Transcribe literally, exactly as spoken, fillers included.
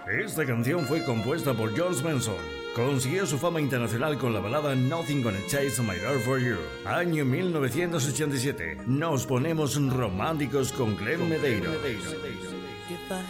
Esta canción fue compuesta por George Benson. Consiguió su fama internacional con la balada Nothing Gonna Chase My Love For You. Año mil novecientos ochenta y siete. Nos ponemos románticos con Glenn Medeiros.